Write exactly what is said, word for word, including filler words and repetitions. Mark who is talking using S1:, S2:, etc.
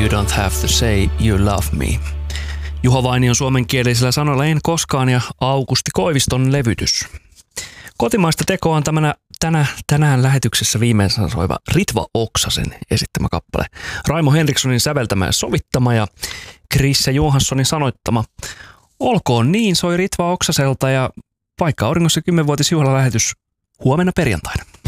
S1: You don't have to say you love me. Juho Vainion suomenkielisillä sanoilla En koskaan ja Aukusti Koiviston levytys. Kotimaista tekoa on tämänä, tänä, tänään lähetyksessä viimeisen soiva Ritva Oksasen esittämä kappale. Raimo Henrikssonin säveltämä ja sovittama ja Krisse Johanssonin sanoittama. Olkoon niin, soi Ritva Oksaselta ja vaikka auringossa kymmenvuotisjuhlalähetys huomenna perjantaina.